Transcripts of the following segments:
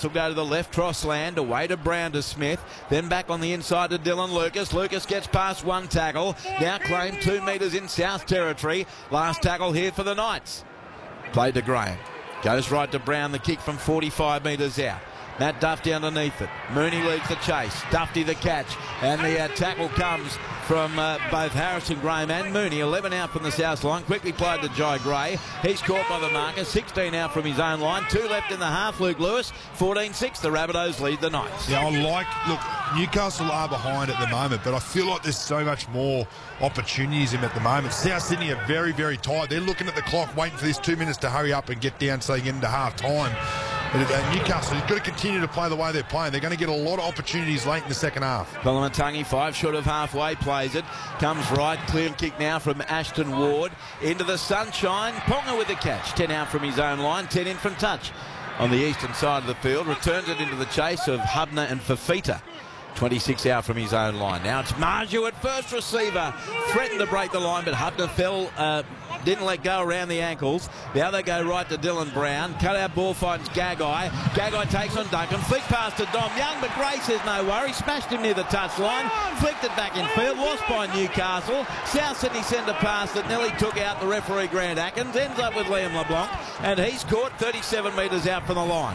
Coates will go to the left cross land, away to Brown to Smith, then back on the inside to Dylan Lucas. Lucas gets past one tackle, now claimed 2 metres in South territory. Last tackle here for the Knights. Played to Graham. Goes right to Brown, the kick from 45 metres out. Matt Dufty underneath it. Mooney leads the chase. Dufty the catch. And the tackle comes from both Harrison Graham and Mooney. 11 out from the south line. Quickly played to Jai Gray. He's caught by the marker. 16 out from his own line. 2 left in the half. Luke Lewis. 14-6. The Rabbitohs lead the Knights. Yeah, look, Newcastle are behind at the moment, but I feel like there's so much more opportunities in at the moment. South Sydney are very, very tight. They're looking at the clock, waiting for this 2 minutes to hurry up and get down so they get into half time. Newcastle has got to continue to play the way they're playing. They're going to get a lot of opportunities late in the second half. Bellamatangi, 5 short of halfway, plays it. Comes right, clear kick now from Ashton Ward. Into the sunshine. Ponga with the catch. 10 out from his own line, 10 in from touch. On the eastern side of the field, returns it into the chase of Hubner and Fafita. 26 out from his own line. Now it's Marju at first receiver. Threatened to break the line, but Hubner fell, didn't let go around the ankles. Now they go right to Dylan Brown. Cut out ball finds Gagai. Gagai takes on Duncan. Flick pass to Dom Young, but Gray says no worry. Smashed him near the touchline. Flicked it back in field. Lost by Newcastle. South Sydney send a pass that nearly took out the referee Grant Atkins. Ends up with Liam LeBlanc, and he's caught 37 metres out from the line.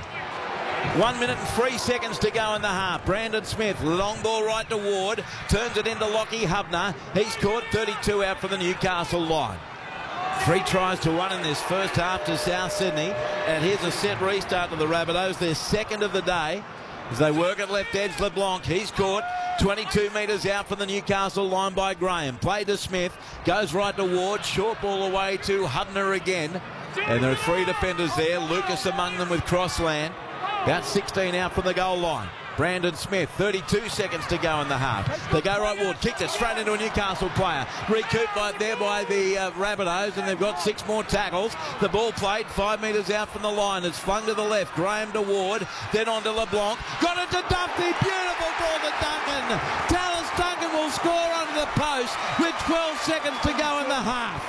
1 minute and 3 seconds to go in the half. Brandon Smith, long ball right to Ward, turns it into Lockie Hubner. He's caught 32 out from the Newcastle line. 3 tries to 1 in this first half to South Sydney, and here's a set restart to the Rabbitohs, their second of the day, as they work at left edge. LeBlanc, he's caught 22 metres out from the Newcastle line by Graham. Play to Smith, goes right to Ward, short ball away to Hubner again, and there are 3 defenders there, Lucas among them with Crossland. About 16 out from the goal line. Brandon Smith, 32 seconds to go in the half. They go right, Ward kicked it straight into a Newcastle player. Recouped by the Rabbitohs, and they've got 6 more tackles. The ball played 5 metres out from the line. It's flung to the left. Graham to Ward, then on to LeBlanc. Got it to Dufty. Beautiful ball to Duncan. Tallis Duncan will score under the post with 12 seconds to go in the half.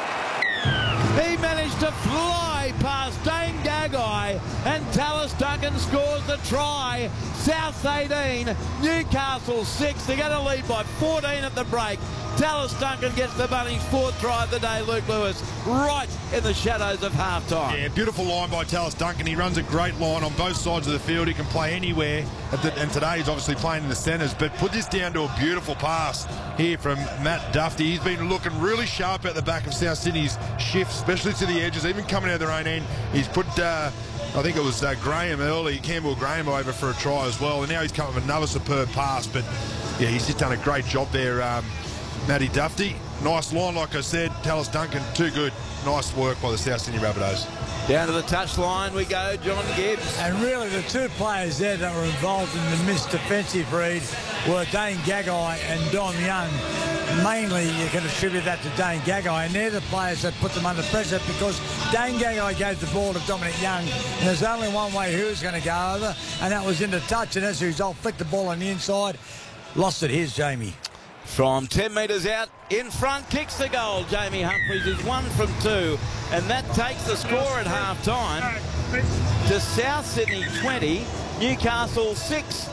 He managed to fly past Dane Gagai, and Tallis Duncan scores the try. South 18, Newcastle 6. They're going to lead by 14 at the break. Tallis Duncan gets the Bunnies' 4th try of the day, Luke Lewis, right in the shadows of half-time. Yeah, beautiful line by Tallis Duncan. He runs a great line on both sides of the field. He can play anywhere, and today he's obviously playing in the centres, but put this down to a beautiful pass here from Matt Dufty. He's been looking really sharp at the back of South Sydney's shift, especially to the edges, even coming out of their own end. He's put, I think it was Graham early, Campbell Graham over for a try as well, and now he's come up with another superb pass, but yeah, he's just done a great job there, Matty Dufty. Nice line, like I said. Tallis Duncan, too good. Nice work by the South Sydney Rabbitohs. Down to the touchline we go, John Gibbs. And really the 2 players there that were involved in the missed defensive read were Dane Gagai and Dom Young. Mainly you can attribute that to Dane Gagai, and they're the players that put them under pressure, because Dane Gagai gave the ball to Dominic Young, and there's only one way he was going to go over, and that was into touch, and as a result flicked the ball on the inside. Lost it. Here's Jamie. From 10 metres out, in front, kicks the goal. Jamie Humphries is 1 from 2, and that takes the score at half-time to South Sydney 20, Newcastle 6.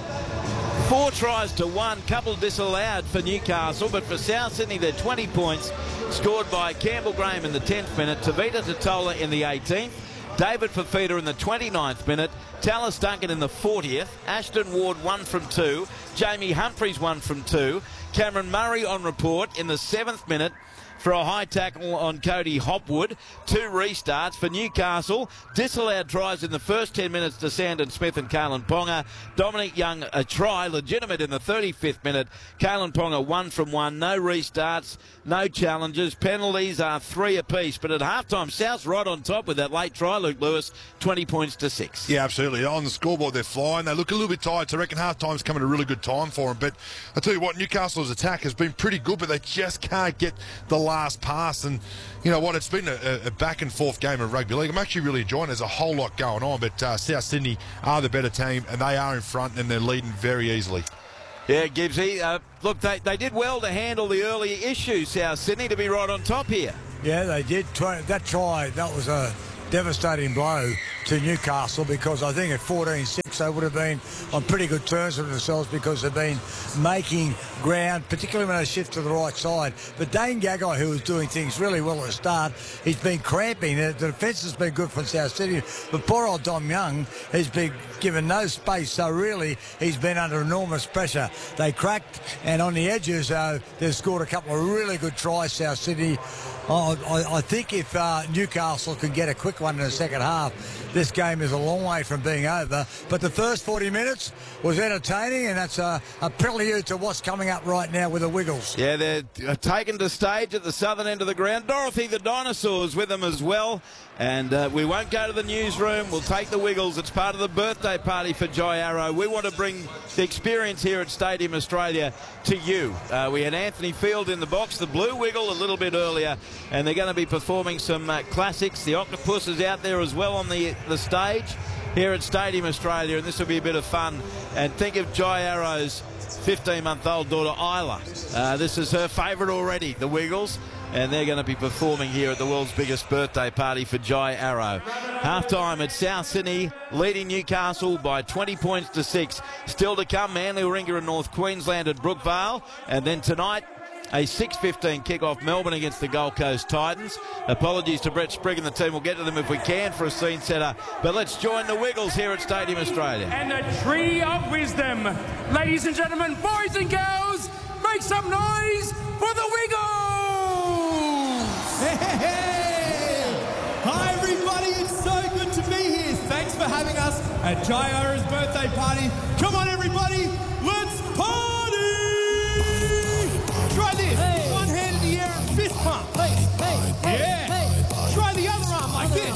4 tries to 1, couple disallowed for Newcastle, but for South Sydney, they're 20 points, scored by Campbell Graham in the 10th minute, Tavita Totola in the 18th, David Fafita in the 29th minute, Tallis Duncan in the 40th, Ashton Ward 1 from 2, Jamie Humphries 1 from 2, Cameron Murray on report in the 7th minute for a high tackle on Cody Hopwood. 2 restarts for Newcastle. Disallowed tries in the first 10 minutes to Sandon Smith and Kalen Ponga. Dominic Young a try, legitimate in the 35th minute. Kalen Ponga 1 from 1. No restarts, no challenges. Penalties are 3 apiece. But at halftime, South's right on top with that late try, Luke Lewis, 20 points to 6. Yeah, absolutely. On the scoreboard, they're flying. They look a little bit tired, so I reckon half-time's coming at a really good time for them. But I tell you what, Newcastle's attack has been pretty good, but they just can't get the last pass. And you know what, it's been a back and forth game of rugby league. I'm actually really enjoying it. There's a whole lot going on, but South Sydney are the better team, and they are in front, and they're leading very easily. Yeah, Gibbsy. Look, they did well to handle the early issues, South Sydney, to be right on top here. Yeah, they did. That try, that was a devastating blow to Newcastle, because I think at 14-6 Hawks, they would have been on pretty good terms with themselves because they've been making ground, particularly when they shift to the right side. But Dane Gagai, who was doing things really well at the start, he's been cramping. The defence has been good from South Sydney, but poor old Dom Young has been given no space, so really he's been under enormous pressure. They cracked, and on the edges, they've scored a couple of really good tries, South Sydney. I think if Newcastle can get a quick one in the second half, this game is a long way from being over. But the first 40 minutes was entertaining, and that's a prelude to what's coming up right now with the Wiggles. Yeah, they're taken to stage at the southern end of the ground. Dorothy the Dinosaur's with them as well. And we won't go to the newsroom. We'll take the Wiggles. It's part of the birthday party for Jai Arrow. We want to bring the experience here at Stadium Australia to you. We had Anthony Field in the box, the Blue Wiggle, a little bit earlier, and they're going to be performing some classics. The Octopus is out there as well on the stage here at Stadium Australia, and this will be a bit of fun. And think of Jai Arrow's 15-month-old daughter, Isla. This is her favourite already, the Wiggles. And they're going to be performing here at the world's biggest birthday party for Jai Arrow. Half-time at South Sydney, leading Newcastle by 20 points to 6. Still to come, Manly Warringah and North Queensland at Brookvale. And then tonight, a 6:15 kick-off, Melbourne against the Gold Coast Titans. Apologies to Brett Sprigg and the team. We'll get to them if we can for a scene setter. But let's join the Wiggles here at Stadium Australia. And the Tree of Wisdom. Ladies and gentlemen, boys and girls, make some noise for the Wiggles! Hey! Hi everybody, it's so good to be here. Thanks for having us at Jai Arrow's birthday party. Come on everybody, let's party! Try this, one hand in the air and fist pump. Yeah, try the other arm like this.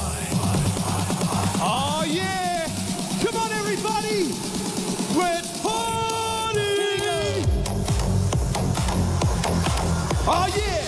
Oh yeah, come on everybody, let's party! Oh yeah!